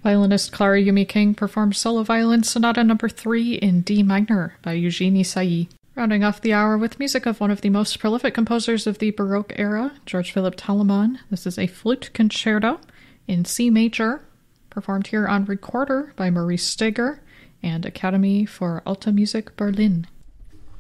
Violinist Clara Yumi King performed Solo Violin Sonata No. 3 in D minor by Eugenie Sailly. Rounding off the hour with music of one of the most prolific composers of the Baroque era, George Philipp Telemann. This is a flute concerto in C major, performed here on recorder by Maurice Steger and Academy for Alte Musik Berlin.